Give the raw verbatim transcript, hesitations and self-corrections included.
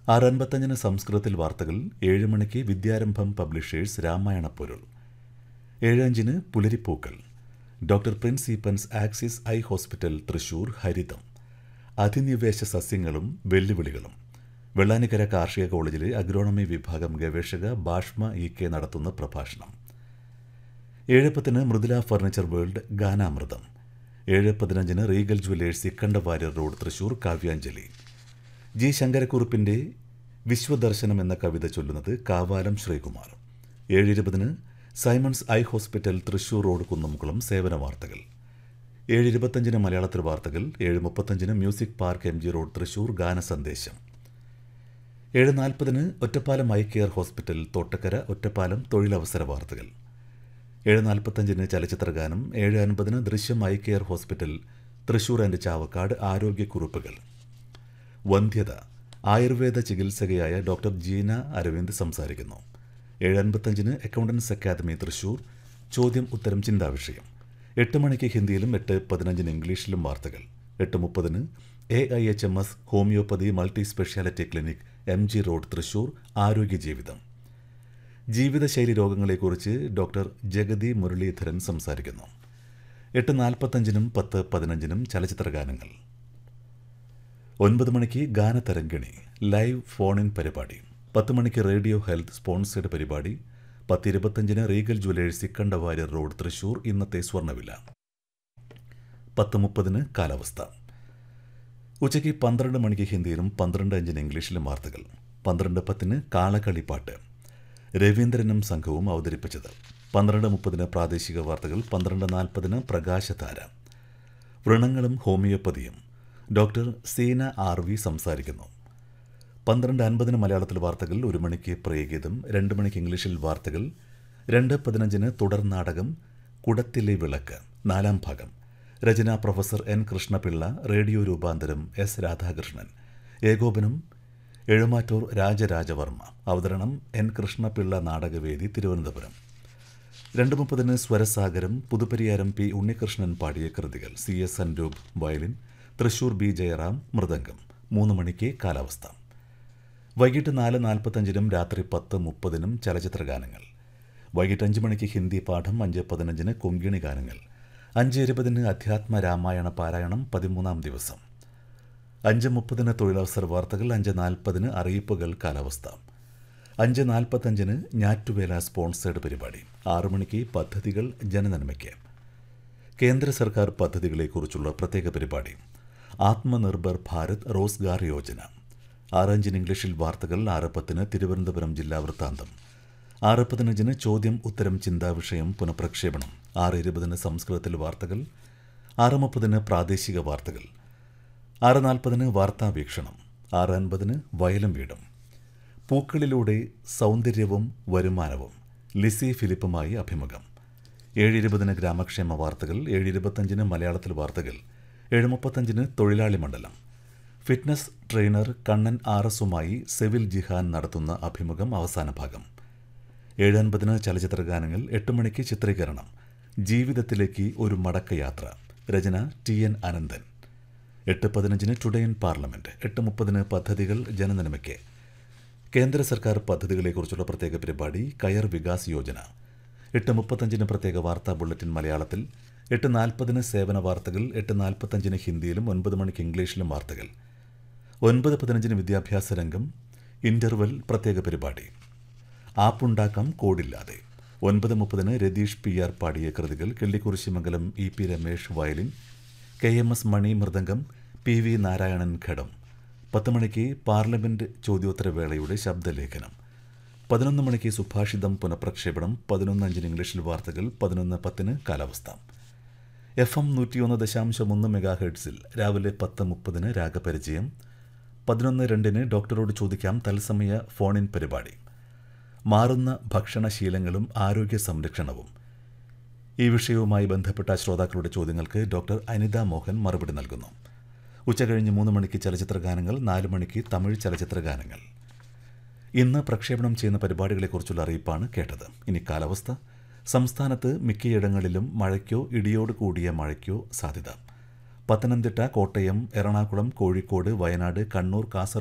ആറ് അൻപത്തഞ്ചിന് സംസ്കൃതത്തിൽ വാർത്തകൾ. ഏഴ് മണിക്ക് വിദ്യാരംഭം പബ്ലിഷേഴ്സ് രാമായണ പൊരുൾ. ഏഴ് അഞ്ചിന് പുലരിപ്പൂക്കൾ. Doctor Prince Eappen's axis eye hospital Thrissur ഹരിതം. അതിനിവേശ സസ്യങ്ങളും വെല്ലുവിളികളും. വെള്ളാനിക്കര കാർഷിക കോളേജിലെ അഗ്രോണമി വിഭാഗം ഗവേഷക ഭാഷ്മ ഇ കെ നടത്തുന്ന പ്രഭാഷണം. ഏഴ് പത്തിന് മൃദുല ഫർണിച്ചർ വേൾഡ് ഗാനാമൃതം. ഏഴ് പതിനഞ്ചിന് Regal jewellers Ikkandawarrier road Thrissur Kavyanjali. G ശങ്കരക്കുറുപ്പിൻ്റെ വിശ്വദർശനം എന്ന കവിത ചൊല്ലുന്നത് കാവാലം ശ്രീകുമാർ. ഏഴ് ഇരുപതിന് Symons eye hospital Thrissur road Kunnamkulam സേവന വാർത്തകൾ. ഏഴ് ഇരുപത്തഞ്ചിന് മലയാളത്തിൽ വാർത്തകൾ. ഏഴ് മുപ്പത്തഞ്ചിന് music park M G road Thrissur ഗാനസന്ദേശം. ഏഴ് നാൽപ്പതിന് Ottapalam eye care hospital Thottakkara Ottapalam തൊഴിലവസര വാർത്തകൾ. ഏഴ് നാൽപ്പത്തഞ്ചിന് ചലച്ചിത്രഗാനം. ഏഴ് അൻപതിന് ദൃശ്യം eye care hospital Thrissur and Chavakkad ആരോഗ്യക്കുറിപ്പുകൾ. വന്ധ്യത. Ayurveda ചികിത്സകയായ doctor Jeena Aravind സംസാരിക്കുന്നു. ഏഴ് അൻപത്തഞ്ചിന് അക്കൗണ്ടൻസ് അക്കാദമി തൃശൂർ ചോദ്യം ഉത്തരം ചിന്താവിഷയം. എട്ട് മണിക്ക് ഹിന്ദിയിലും എട്ട് പതിനഞ്ചിന് ഇംഗ്ലീഷിലും വാർത്തകൾ. എട്ട് മുപ്പതിന് A I H M S homeopathy multi speciality clinic M G road Thrissur ആരോഗ്യ ജീവിതം. ജീവിതശൈലി രോഗങ്ങളെക്കുറിച്ച് ഡോക്ടർ ജഗതി മുരളീധരൻ സംസാരിക്കുന്നു. എട്ട് നാൽപ്പത്തഞ്ചിനും പത്ത് പതിനഞ്ചിനും ചലച്ചിത്രഗാനങ്ങൾ. ഒൻപത് മണിക്ക് ഗാനതരംഗിണി ലൈവ് ഫോൺ ഇൻ പരിപാടി. പത്ത് മണിക്ക് റേഡിയോ ഹെൽത്ത് സ്പോൺസേഡ് പരിപാടി. പത്ത് ഇരുപത്തഞ്ചിന് Regal jewellers Ikkandawarrier road Thrissur ഇന്നത്തെ സ്വർണ്ണവില. പത്ത് മുപ്പതിന് കാലാവസ്ഥ. ഉച്ചയ്ക്ക് പന്ത്രണ്ട് മണിക്ക് ഹിന്ദിയിലും പന്ത്രണ്ട് അഞ്ചിന് ഇംഗ്ലീഷിലും വാർത്തകൾ. പന്ത്രണ്ട് പത്തിന് കാളക്കളിപ്പാട്ട് രവീന്ദ്രനും സംഘവും അവതരിപ്പിച്ചത്. പന്ത്രണ്ട് മുപ്പതിന് പ്രാദേശിക വാർത്തകൾ. പന്ത്രണ്ട് നാൽപ്പതിന് പ്രകാശധാര. വ്രണങ്ങളും ഹോമിയോപ്പതിയും ഡോക്ടർ സീന ആർ വി സംസാരിക്കുന്നു. പന്ത്രണ്ട് അൻപതിന് മലയാളത്തിൽ വാർത്തകൾ. ഒരു മണിക്ക് പ്രിയഗീതം. രണ്ട് മണിക്ക് ഇംഗ്ലീഷിൽ വാർത്തകൾ. രണ്ട് പതിനഞ്ചിന് തുടർ നാടകം കുടത്തിലെ വിളക്ക് നാലാം ഭാഗം. രചന പ്രൊഫസർ എൻ കൃഷ്ണപിള്ള. റേഡിയോ രൂപാന്തരം എസ് രാധാകൃഷ്ണൻ. ഏകോപനം എഴുമാറ്റൂർ രാജരാജവർമ്മ. അവതരണം എൻ കൃഷ്ണപിള്ള. നാടകവേദി തിരുവനന്തപുരം. രണ്ട് മുപ്പതിന് സ്വരസാഗരം. പുതുപ്പരിയാരം പി ഉണ്ണികൃഷ്ണൻ പാടിയ കൃതികൾ. C S Anroop violin. Thrissur B Jayaram mridangam. മൂന്ന് മണിക്ക് കാലാവസ്ഥ. വൈകിട്ട് നാല് നാൽപ്പത്തഞ്ചിനും രാത്രി പത്ത് മുപ്പതിനും ചലച്ചിത്രഗാനങ്ങൾ. വൈകിട്ട് അഞ്ച് മണിക്ക് ഹിന്ദി പാഠം. അഞ്ച് പതിനഞ്ചിന് കൊങ്കിണി ഗാനങ്ങൾ. അഞ്ച് ഇരുപതിന് അധ്യാത്മ രാമായണ പാരായണം പതിമൂന്നാം ദിവസം. അഞ്ച് മുപ്പതിന് തൊഴിലവസര വാർത്തകൾ. അഞ്ച് നാൽപ്പതിന് അറിയിപ്പുകൾ കാലാവസ്ഥ. അഞ്ച് നാൽപ്പത്തഞ്ചിന് ഞാറ്റുവേല സ്പോൺസേഡ് പരിപാടി. ആറു മണിക്ക് പദ്ധതികൾ ജനനന്മയ്ക്ക്. കേന്ദ്ര സർക്കാർ പദ്ധതികളെക്കുറിച്ചുള്ള പ്രത്യേക പരിപാടി. ആത്മനിർഭർ ഭാരത് റോസ്ഗാർ യോജന. ആറഞ്ചിന് ഇംഗ്ലീഷിൽ വാർത്തകൾ. ആറ് പത്തിന് തിരുവനന്തപുരം ജില്ലാ വൃത്താന്തം. ആറ് പതിനഞ്ചിന് ചോദ്യം ഉത്തരം ചിന്താവിഷയം പുനഃപ്രക്ഷേപണം. ആറ് ഇരുപതിന് സംസ്കൃതത്തിൽ വാർത്തകൾ. ആറ് മുപ്പതിന് പ്രാദേശിക വാർത്തകൾ. ആറ് നാൽപ്പതിന് വാർത്താവീക്ഷണം. ആറ് അൻപതിന് വയലും വീടും. പൂക്കളിലൂടെ സൗന്ദര്യവും വരുമാനവും ലിസി ഫിലിപ്പുമായി അഭിമുഖം. ഏഴ് ഇരുപതിന് ഗ്രാമക്ഷേമ വാർത്തകൾ. ഏഴ് ഇരുപത്തഞ്ചിന് മലയാളത്തിൽ വാർത്തകൾ. ഏഴ് മുപ്പത്തഞ്ചിന് തൊഴിലാളി മണ്ഡലം. Fitness trainer Kannan R എസുമായി Sevil Jihan നടത്തുന്ന അഭിമുഖം അവസാന ഭാഗം. ഏഴ് അൻപതിന് ചലച്ചിത്രഗാനങ്ങൾ. എട്ട് മണിക്ക് ചിത്രീകരണം ജീവിതത്തിലേക്ക് ഒരു മടക്കയാത്ര. രചന ടി എൻ അനന്തൻ. എട്ട് പതിനഞ്ചിന് ടുഡേ ഇൻ പാർലമെന്റ്. എട്ട് മുപ്പതിന് പദ്ധതികൾ ജനനന്മയ്ക്ക്. കേന്ദ്ര സർക്കാർ പദ്ധതികളെക്കുറിച്ചുള്ള പ്രത്യേക പരിപാടി കയർ വികാസ് യോജന. എട്ട് മുപ്പത്തഞ്ചിന് പ്രത്യേക വാർത്താ ബുള്ളറ്റിൻ മലയാളത്തിൽ. എട്ട് നാൽപ്പതിന് സേവന വാർത്തകൾ. എട്ട് നാൽപ്പത്തഞ്ചിന് ഹിന്ദിയിലും ഒൻപത് മണിക്ക് ഇംഗ്ലീഷിലും വാർത്തകൾ. ഒൻപത് പതിനഞ്ചിന് വിദ്യാഭ്യാസ രംഗം ഇന്റർവെൽ പ്രത്യേക പരിപാടി. ആപ്പുണ്ടാക്കാം കോഡില്ലാതെ. ഒൻപത് മുപ്പതിന് രതീഷ് പി ആർ പാടിയ കൃതികൾ. Killikkurissimangalam E P Ramesh violin. K M S മണി മൃദംഗം. പി വി നാരായണൻ ഘടം. പത്ത് മണിക്ക് പാർലമെന്റ് ചോദ്യോത്തരവേളയുടെ ശബ്ദലേഖനം. പതിനൊന്ന് മണിക്ക് സുഭാഷിതം പുനഃപ്രക്ഷേപണം. പതിനൊന്ന് അഞ്ചിന് ഇംഗ്ലീഷിൽ വാർത്തകൾ. പതിനൊന്ന് പത്തിന് കാലാവസ്ഥ. എഫ് എം നൂറ്റിയൊന്ന് ദശാംശം ഒന്ന് മെഗാ ഹെർട്സിൽ രാവിലെ പത്ത് മുപ്പതിന് രാഗപരിചയം. പതിനൊന്ന് രണ്ടിന് ഡോക്ടറോട് ചോദിക്കാം തത്സമയ ഫോണിൻ പരിപാടി. മാറുന്ന ഭക്ഷണശീലങ്ങളും ആരോഗ്യ സംരക്ഷണവും. ഈ വിഷയവുമായി ബന്ധപ്പെട്ട ശ്രോതാക്കളുടെ ചോദ്യങ്ങൾക്ക് ഡോക്ടർ അനിത മോഹൻ മറുപടി നൽകുന്നു. ഉച്ചകഴിഞ്ഞ് മൂന്ന് മണിക്ക് ചലച്ചിത്രഗാനങ്ങൾ. നാല് മണിക്ക് തമിഴ് ചലച്ചിത്രഗാനങ്ങൾ. ഇന്ന് പ്രക്ഷേപണം ചെയ്യുന്ന പരിപാടികളെക്കുറിച്ചുള്ള അറിയിപ്പാണ് കേട്ടത്. ഇനി കാലാവസ്ഥ. സംസ്ഥാനത്ത് മിക്കയിടങ്ങളിലും മഴയ്ക്കോ ഇടിയോട് കൂടിയ മഴയ്ക്കോ സാധ്യത. പത്തനംതിട്ട, കോട്ടയം, എറണാകുളം, കോഴിക്കോട്, വയനാട്, കണ്ണൂർ, കാസർഗോഡ്